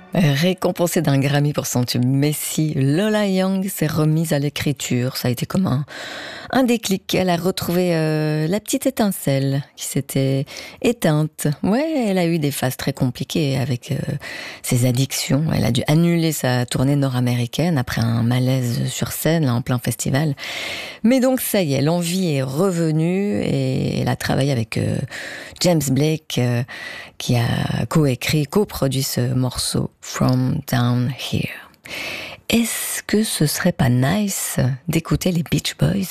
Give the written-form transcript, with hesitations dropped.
Récompensée d'un Grammy pour son tube Messi, Lola Young s'est remise à l'écriture. Ça a été comme un déclic. Elle a retrouvé la petite étincelle qui s'était éteinte. Ouais, elle a eu des phases très compliquées avec ses addictions. Elle a dû annuler sa tournée nord-américaine après un malaise sur scène, là, en plein festival. Mais donc ça y est, l'envie est revenue et elle a travaillé avec James Blake qui a coproduit ce morceau From Down Here. Est-ce que ce serait pas nice d'écouter les Beach Boys ?